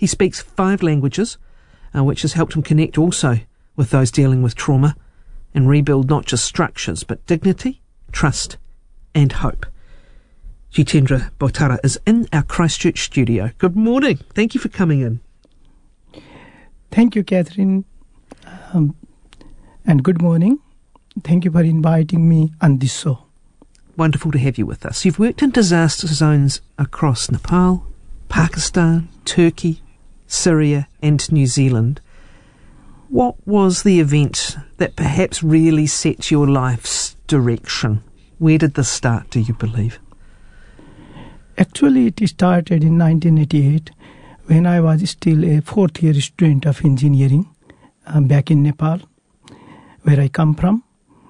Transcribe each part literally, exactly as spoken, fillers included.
He speaks five languages, uh, which has helped him connect also with those dealing with trauma and rebuild not just structures, but dignity, trust and hope. Jitendra Botara is in our Christchurch studio. Good morning. Thank you for coming in. Thank you, Catherine. Um, and good morning. Thank you for inviting me on this show. Wonderful to have you with us. You've worked in disaster zones across Nepal, Pakistan, Turkey, Syria and New Zealand. What was the event that perhaps really set your life's direction? Where did this start, do you believe? Actually, it started in nineteen eighty-eight when I was still a fourth year student of engineering uh, back in Nepal, where I come from.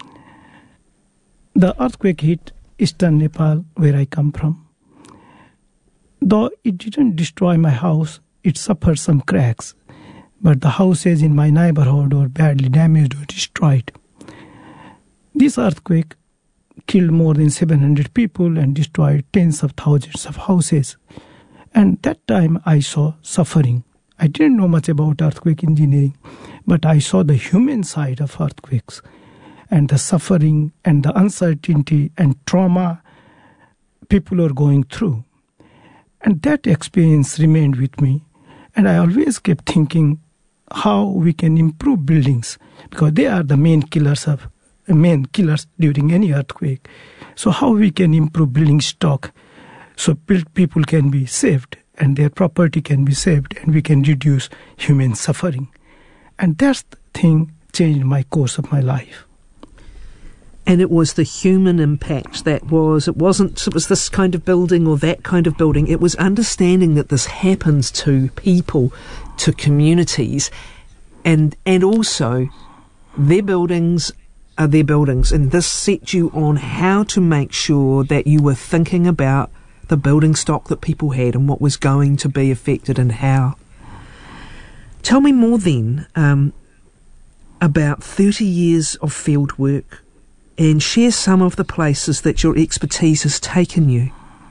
The earthquake hit eastern Nepal, where I come from. Though it didn't destroy my house, it suffered some cracks, but the houses in my neighborhood were badly damaged or destroyed. This earthquake killed more than seven hundred people and destroyed tens of thousands of houses. And that time I saw suffering. I didn't know much about earthquake engineering, but I saw the human side of earthquakes and the suffering and the uncertainty and trauma people are going through. And that experience remained with me. And I always kept thinking how we can improve buildings, because they are the main killers of main killers during any earthquake. So how we can improve building stock so people can be saved and their property can be saved and we can reduce human suffering. And that thing changed my course of my life. And it was the human impact that was, it wasn't, it was this kind of building or that kind of building. It was understanding that this happens to people, to communities, and and also their buildings are their buildings. And this set you on how to make sure that you were thinking about the building stock that people had and what was going to be affected and how. Tell me more then um, about thirty years of field work, and share some of the places that your expertise has taken you.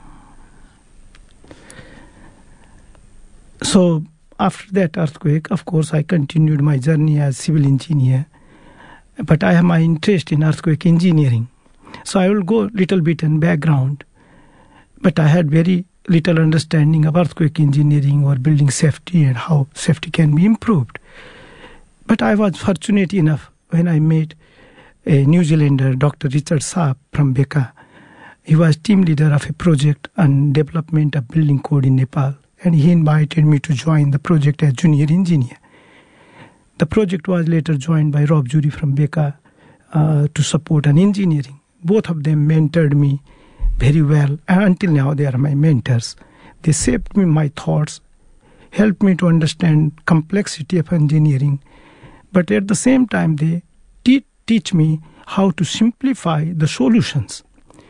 So after that earthquake, of course, I continued my journey as civil engineer, but I have my interest in earthquake engineering. So I will go a little bit in background, but I had very little understanding of earthquake engineering or building safety and how safety can be improved. But I was fortunate enough when I met a New Zealander, Doctor Richard Saab from Becca. He was team leader of a project on development of building code in Nepal, and he invited me to join the project as junior engineer. The project was later joined by Rob Jury from Becca uh, to support on engineering. Both of them mentored me very well, and until now they are my mentors. They shaped me my thoughts, helped me to understand complexity of engineering, but at the same time they te- teach me how to simplify the solutions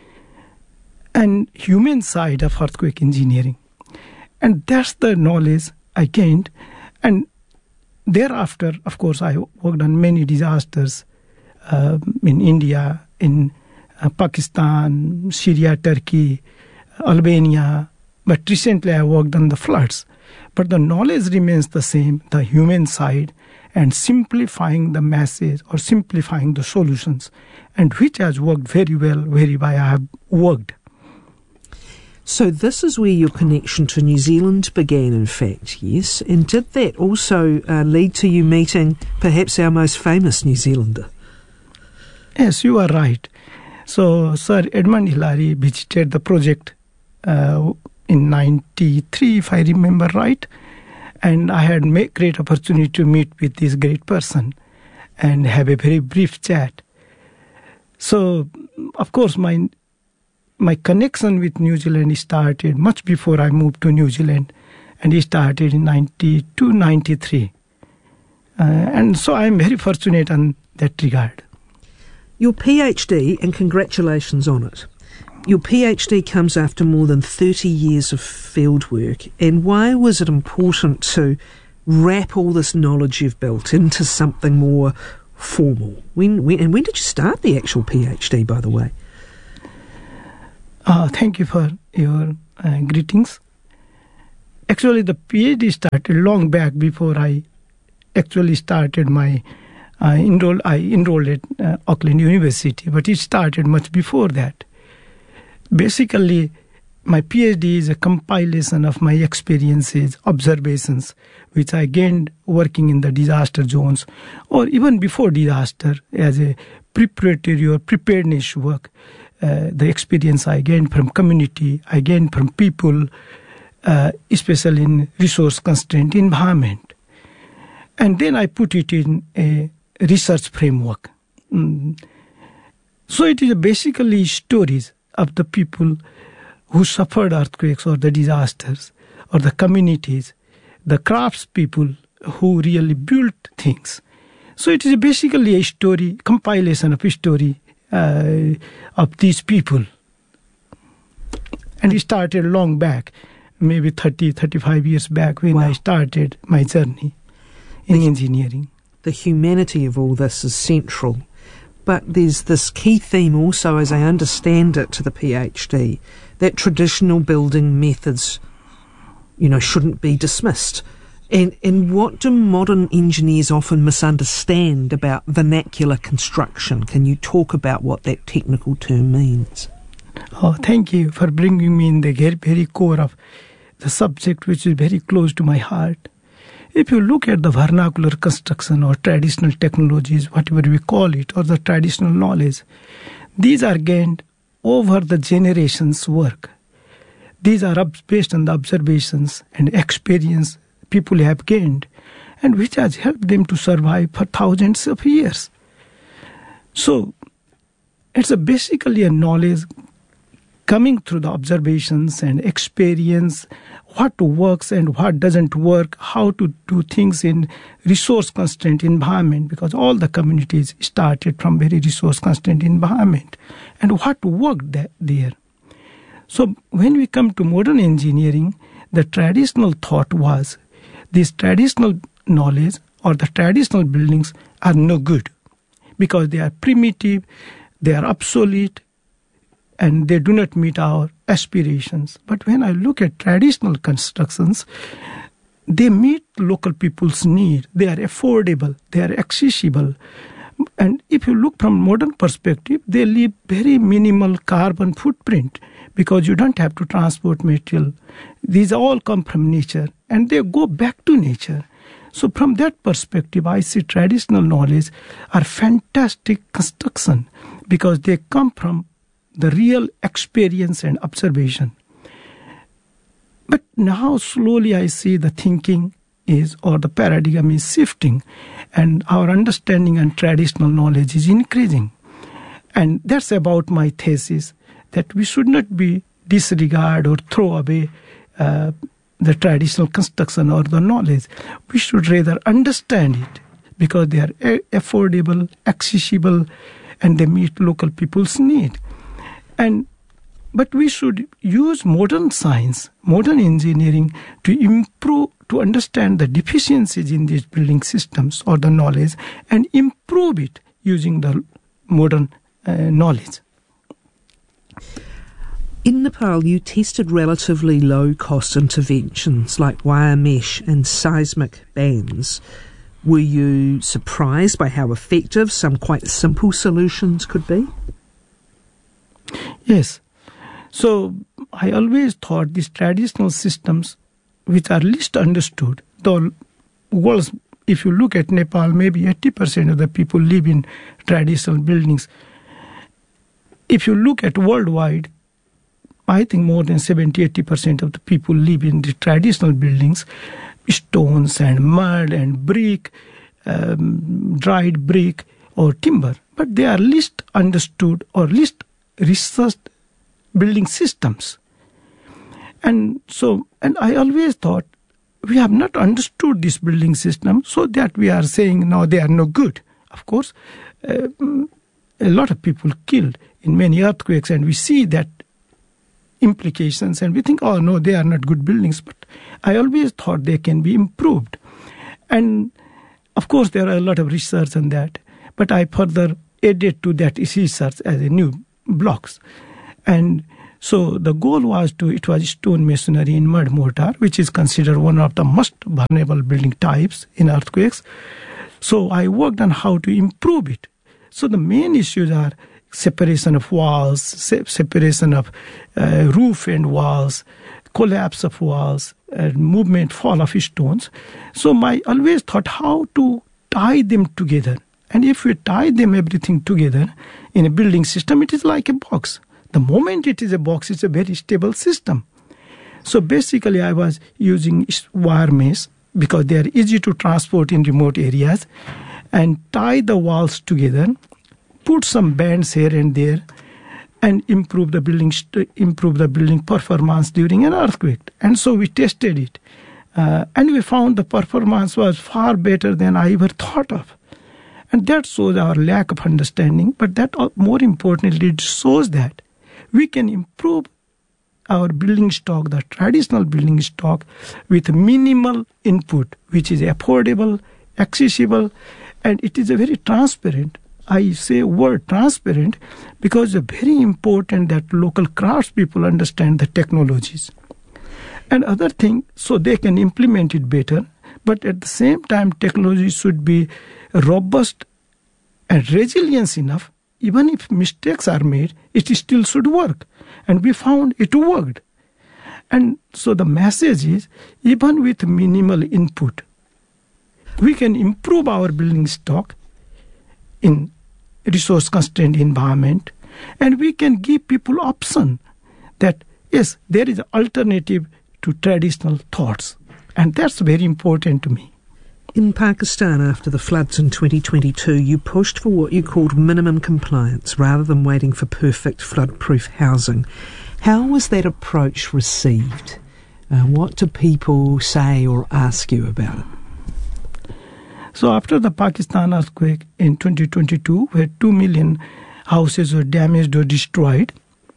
and human side of earthquake engineering. And that's the knowledge I gained. And thereafter, of course, I worked on many disasters uh, in India, in uh, Pakistan, Syria, Turkey, Albania. But recently I worked on the floods. But the knowledge remains the same, the human side, and simplifying the message or simplifying the solutions, and which has worked very well, very well I have worked. So this is where your connection to New Zealand began, in fact, yes? And did that also uh, lead to you meeting perhaps our most famous New Zealander? Yes, you are right. So Sir Edmund Hillary visited the project uh, in ninety-three, if I remember right, and I had a great opportunity to meet with this great person and have a very brief chat. So, of course, my my connection with New Zealand started much before I moved to New Zealand, and it started in ninety-two, ninety-three. Uh, and so I am very fortunate in that regard. Your PhD, and congratulations on it. Your PhD comes after more than thirty years of field work. And why was it important to wrap all this knowledge you've built into something more formal? When, when and when did you start the actual PhD, by the way? Uh, thank you for your uh, greetings. actually the PhD started long back before I actually started my uh, enroll. I enrolled at uh, Auckland University, but it started much before that. Basically, my PhD is a compilation of my experiences, observations, which I gained working in the disaster zones, or even before disaster as a preparatory or preparedness work. Uh, the experience I gained from community, I gained from people, uh, especially in resource-constrained environment. And then I put it in a research framework. Mm. So it is basically stories of the people who suffered earthquakes or the disasters, or the communities, the craftspeople who really built things. So it is basically a story, compilation of a story uh, of these people. And it started long back, maybe thirty, thirty-five years back when wow. I started my journey in the, engineering. The humanity of all this is central. But there's this key theme also, as I understand it, to the PhD, that traditional building methods, you know, shouldn't be dismissed. And and what do modern engineers often misunderstand about vernacular construction? Can you talk about what that technical term means? Oh, thank you for bringing me in the very core of the subject, which is very close to my heart. If you look at the vernacular construction or traditional technologies, whatever we call it, or the traditional knowledge, these are gained over the generations' work. These are based on the observations and experience people have gained, and which has helped them to survive for thousands of years. So, it's a basically a knowledge coming through the observations and experience, what works and what doesn't work, how to do things in resource-constrained environment, because all the communities started from very resource-constrained environment, and what worked that there. So when we come to modern engineering, the traditional thought was this traditional knowledge or the traditional buildings are no good because they are primitive, they are obsolete, and they do not meet our aspirations. But when I look at traditional constructions, they meet local people's need. They are affordable. They are accessible. And if you look from modern perspective, they leave very minimal carbon footprint because you don't have to transport material. These all come from nature and they go back to nature. So from that perspective, I see traditional knowledge are fantastic construction because they come from the real experience and observation. But now slowly I see the thinking is, or the paradigm is shifting, and our understanding and traditional knowledge is increasing. And that's about my thesis, that we should not be disregard or throw away uh, the traditional construction or the knowledge. We should rather understand it because they are a- affordable, accessible, and they meet local people's need. And but we should use modern science, modern engineering to improve, to understand the deficiencies in these building systems or the knowledge and improve it using the modern uh, knowledge. In Nepal, you tested relatively low-cost interventions like wire mesh and seismic bands. Were you surprised by how effective some quite simple solutions could be? Yes. So I always thought these traditional systems, which are least understood, the world's, if you look at Nepal, maybe eighty percent of the people live in traditional buildings. If you look at worldwide, I think more than seventy to eighty percent of the people live in the traditional buildings, stones and mud and brick, um, dried brick or timber. But they are least understood or least researched building systems. And so, and I always thought, we have not understood this building system, so that we are saying, no, they are no good. Of course, uh, a lot of people killed in many earthquakes, and we see that implications, and we think, oh, no, they are not good buildings. But I always thought they can be improved. And, of course, there are a lot of research on that. But I further added to that research as a new blocks. And So the goal was to, it was stone masonry in mud mortar, which is considered one of the most vulnerable building types in earthquakes. So I worked on how to improve it. So the main issues are separation of walls, se- separation of uh, roof and walls, collapse of walls, and movement, fall of stones. So I always thought how to tie them together. And if we tie them everything together in a building system, it is like a box. The moment it is a box, it's a very stable system. So basically I was using wire mesh because they are easy to transport in remote areas, and tie the walls together, put some bands here and there, and improve the building st- improve the building performance during an earthquake. And so we tested it. Uh, and we found the performance was far better than I ever thought of. And that shows our lack of understanding. But that, more importantly, it shows that we can improve our building stock, the traditional building stock, with minimal input, which is affordable, accessible, and it is a very transparent. I say word transparent because it's very important that local craftspeople understand the technologies. And other thing, so they can implement it better, but at the same time, technology should be robust and resilient enough. Even if mistakes are made, it still should work. And we found it worked. And so the message is, even with minimal input, we can improve our building stock in resource-constrained environment, and we can give people option that, yes, there is an alternative to traditional thoughts. And that's very important to me. In Pakistan, after the floods in twenty twenty-two, you pushed for what you called minimum compliance rather than waiting for perfect flood-proof housing. How was that approach received? Uh, what do people say or ask you about it? So after the Pakistan earthquake in twenty twenty-two, where two million houses were damaged or destroyed,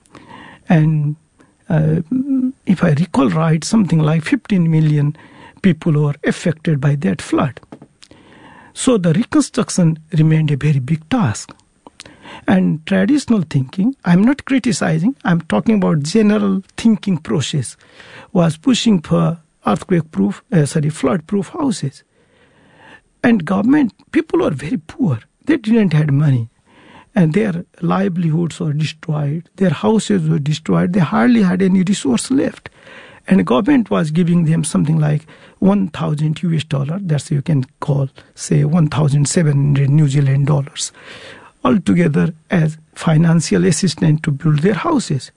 and uh, if I recall right, something like fifteen million people were affected by that flood. So the reconstruction remained a very big task. And traditional thinking, I'm not criticizing, I'm talking about general thinking process, was pushing for earthquake-proof, uh, sorry, flood-proof houses. And government, people were very poor. They didn't have money. And their livelihoods were destroyed. Their houses were destroyed. They hardly had any resource left. And the government was giving them something like one thousand U S dollar. That's you can call, say, one thousand seven hundred New Zealand dollars. Altogether as financial assistance to build their houses.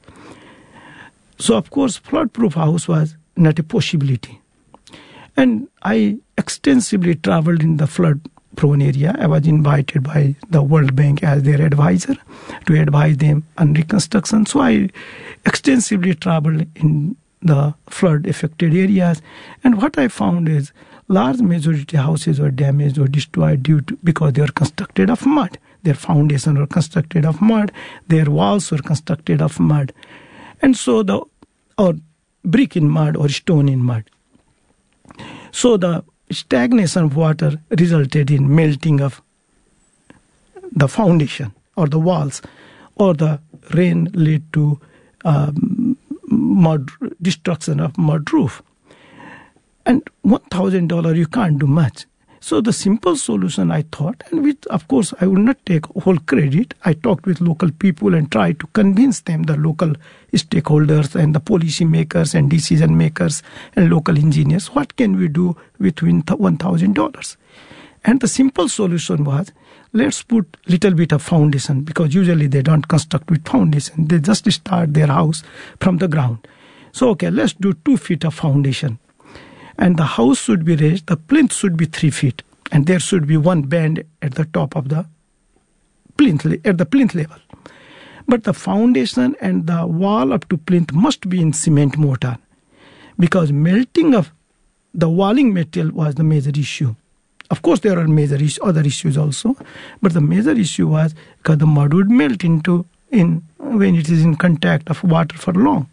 So, of course, flood-proof house was not a possibility. And I extensively traveled in the flood-prone area. I was invited by the World Bank as their advisor to advise them on reconstruction. So I extensively traveled in the flood-affected areas. And what I found is large majority houses were damaged or destroyed due to, because they were constructed of mud. Their foundations were constructed of mud. Their walls were constructed of mud. And so the, or brick in mud or stone in mud. So the stagnation of water resulted in melting of the foundation or the walls, or the rain led to um, mud destruction of mud roof. And one thousand dollars you can't do much. So the simple solution, I thought, and which of course I would not take whole credit. I talked with local people and tried to convince them, the local stakeholders and the policy makers and decision makers and local engineers, what can we do with one thousand dollars? And the simple solution was, let's put little bit of foundation, because usually they don't construct with foundation. They just start their house from the ground. So, okay, let's do two feet of foundation. And the house should be raised, the plinth should be three feet. And there should be one band at the top of the plinth, at the plinth level. But the foundation and the wall up to plinth must be in cement mortar, because melting of the walling material was the major issue. Of course, there are major is- other issues also, but the major issue was because the mud would melt into in when it is in contact of water for long.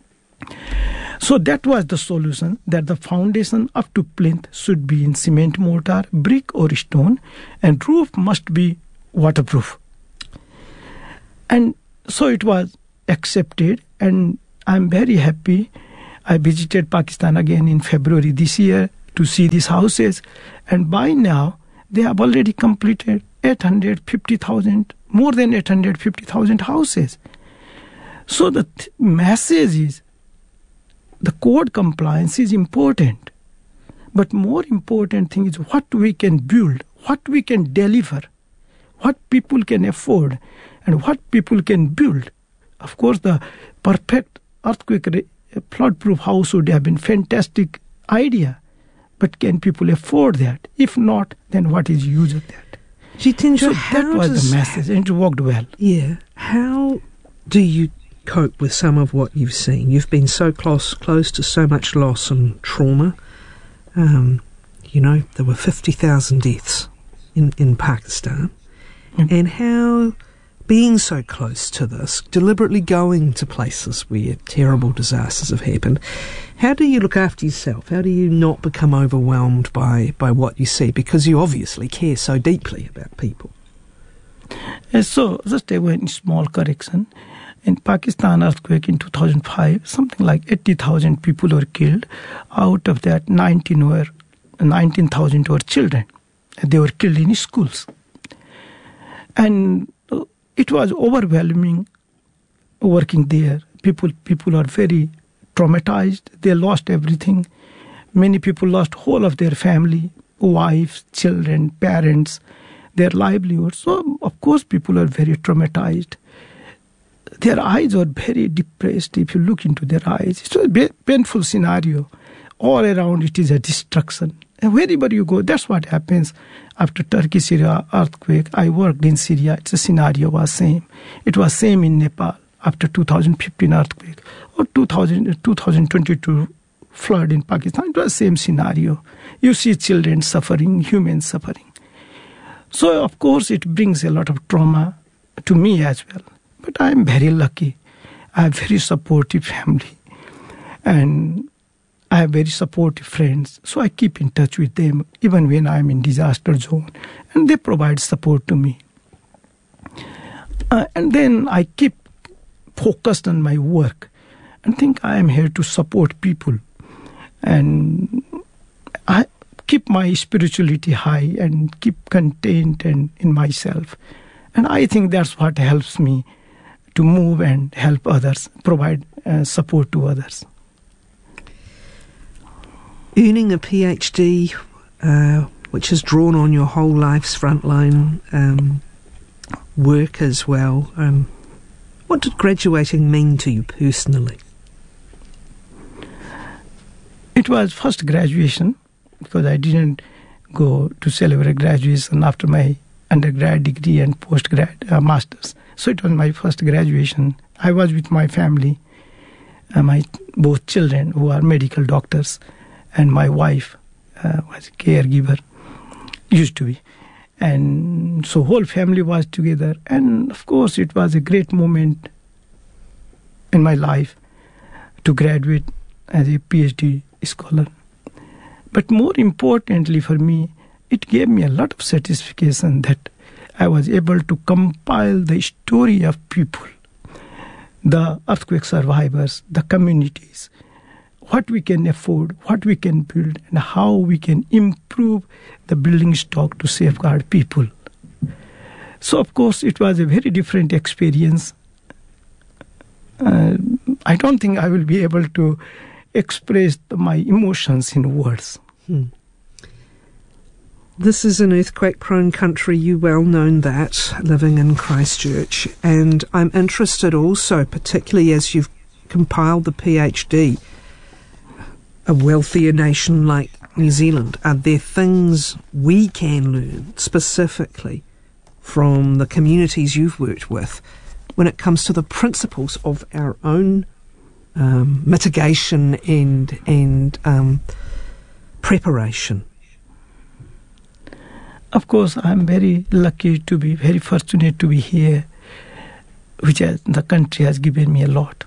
So that was the solution, that the foundation up to plinth should be in cement mortar, brick or stone, and roof must be waterproof. And so it was accepted, and I'm very happy. I visited Pakistan again in February this year to see these houses, and by now they have already completed eight hundred fifty thousand, more than eight hundred fifty thousand houses. So the th- message is, the code compliance is important, but more important thing is what we can build, what we can deliver, what people can afford, and what people can build. Of course, the perfect earthquake re- flood-proof house would have been fantastic idea, but can people afford that? If not, then what is use of that? Jitendra, so that was does, the message, and it worked well. Yeah. How do you cope with some of what you've seen? You've been so close, close to so much loss and trauma. Um, you know, there were fifty thousand deaths in, in Pakistan. Mm. And how, being so close to this, deliberately going to places where terrible disasters have happened, how do you look after yourself? How do you not become overwhelmed by, by what you see? Because you obviously care so deeply about people. Uh, so, just a one small correction. In Pakistan earthquake in two thousand five, something like eighty thousand people were killed. Out of that, nineteen were nineteen thousand were children. They were killed in schools. And it was overwhelming working there. People people are very traumatized. They lost everything. Many people lost whole of their family, wives, children, parents, their livelihoods. So, of course, people are very traumatized. Their eyes are very depressed. If you look into their eyes, it's a painful scenario. All around it is a destruction. And wherever you go, that's what happens after Turkey, Syria earthquake. I worked in Syria. It's a scenario was same. It was same in Nepal after two thousand fifteen earthquake or two thousand, two thousand twenty-two flood in Pakistan. It was same scenario. You see children suffering, humans suffering. So, of course, it brings a lot of trauma to me as well. But I am very lucky. I have very supportive family. And I have very supportive friends. So I keep in touch with them even when I am in disaster zone. And they provide support to me. Uh, and then I keep focused on my work and think I am here to support people. And I keep my spirituality high and keep content and in myself. And I think that's what helps me to move and help others, provide uh, support to others. Earning a PhD, uh, which has drawn on your whole life's frontline um, work as well, um, what did graduating mean to you personally? It was first graduation, because I didn't go to celebrate graduation after my undergrad degree and postgrad uh, master's. So it was my first graduation. I was with my family, uh, my both children who are medical doctors, and my wife uh, was a caregiver, used to be. And so whole family was together. And of course it was a great moment in my life to graduate as a PhD scholar. But more importantly for me, it gave me a lot of satisfaction that I was able to compile the story of people, the earthquake survivors, the communities, what we can afford, what we can build, and how we can improve the building stock to safeguard people. So, of course, it was a very different experience. Uh, I don't think I will be able to express my emotions in words. Hmm. This is an earthquake-prone country, you well know that, living in Christchurch. And I'm interested also, particularly as you've compiled the PhD, a wealthier nation like New Zealand, are there things we can learn specifically from the communities you've worked with when it comes to the principles of our own um, mitigation and, and um, preparation? Of course, I'm very lucky to be, very fortunate to be here, which has, the country has given me a lot.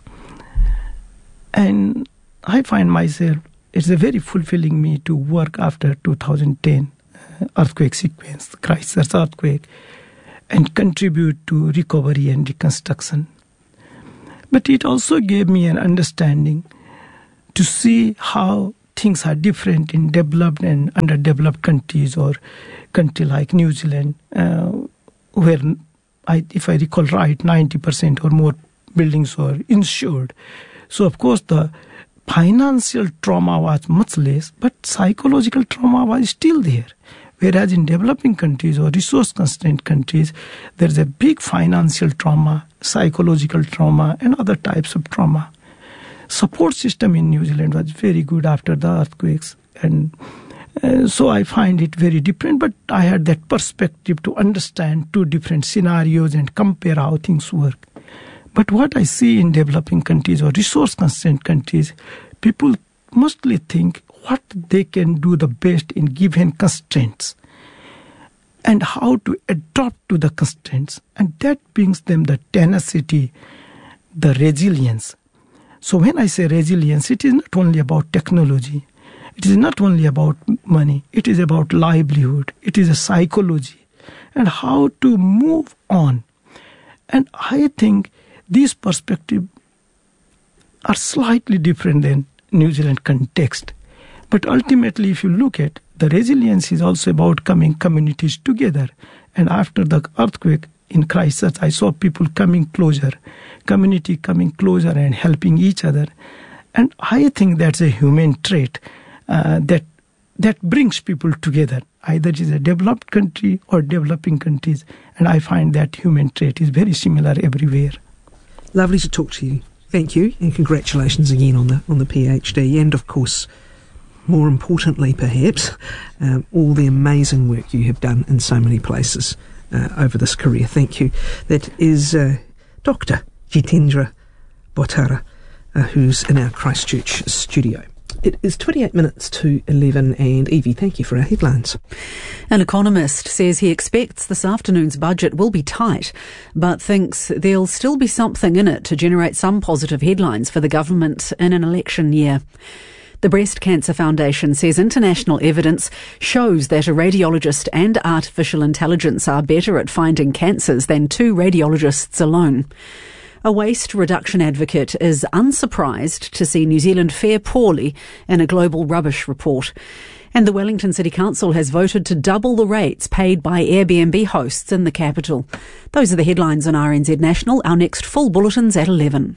And I find myself, it's a very fulfilling me to work after two thousand ten uh, earthquake sequence, the Christchurch earthquake, and contribute to recovery and reconstruction. But it also gave me an understanding to see how things are different in developed and underdeveloped countries, or country like New Zealand, uh, where, I, if I recall right, ninety percent or more buildings were insured. So, of course, the financial trauma was much less, but psychological trauma was still there. Whereas in developing countries or resource-constrained countries, there's a big financial trauma, psychological trauma, and other types of trauma. Support system in New Zealand was very good after the earthquakes, and uh, so I find it very different, but I had that perspective to understand two different scenarios and compare how things work. But what I see in developing countries or resource-constrained countries, people mostly think what they can do the best in given constraints and how to adapt to the constraints. And that brings them the tenacity, the resilience. So when I say resilience, it is not only about technology. It is not only about money. It is about livelihood. It is a psychology and how to move on. And I think these perspectives are slightly different than New Zealand context. But ultimately, if you look at the resilience is also about coming communities together. And after the earthquake in Christchurch, I saw people coming closer, community coming closer and helping each other. And I think that's a human trait uh, that that brings people together. Either it is a developed country or developing countries. And I find that human trait is very similar everywhere. Lovely to talk to you. Thank you, and congratulations again on the on the PhD, and of course, more importantly perhaps, um, all the amazing work you have done in so many places uh, over this career. Thank you. That is uh, Doctor Jitendra Botara, uh, who's in our Christchurch studio. It is twenty-eight minutes to eleven, and Evie, thank you for our headlines. An economist says he expects this afternoon's budget will be tight, but thinks there'll still be something in it to generate some positive headlines for the government in an election year. The Breast Cancer Foundation says international evidence shows that a radiologist and artificial intelligence are better at finding cancers than two radiologists alone. A waste reduction advocate is unsurprised to see New Zealand fare poorly in a global rubbish report. And the Wellington City Council has voted to double the rates paid by Airbnb hosts in the capital. Those are the headlines on R N Z National. Our next full bulletin's at eleven.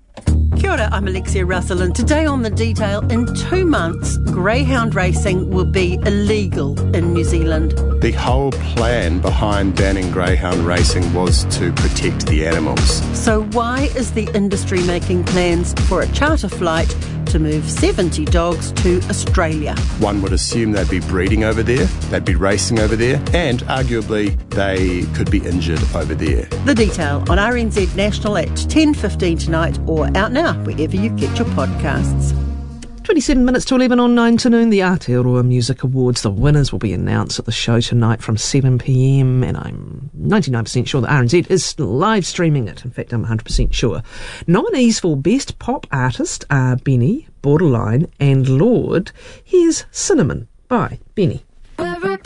Kia ora, I'm Alexia Russell, and today on The Detail, in two months, greyhound racing will be illegal in New Zealand. The whole plan behind banning greyhound racing was to protect the animals. So why is the industry making plans for a charter flight to move seventy dogs to Australia? One would assume they'd be breeding over there, they'd be racing over there, and arguably they could be injured over there. The Detail on R N Z National at ten fifteen tonight, or out now wherever you get your podcasts. twenty-seven minutes to eleven on nine to noon, the Aotearoa Music Awards. The winners will be announced at the show tonight from seven p m, and I'm ninety-nine percent sure that R N Z is live streaming it. In fact, I'm one hundred percent sure. Nominees for Best Pop Artist are Benny, Borderline and Lord. Here's Cinnamon by Benny.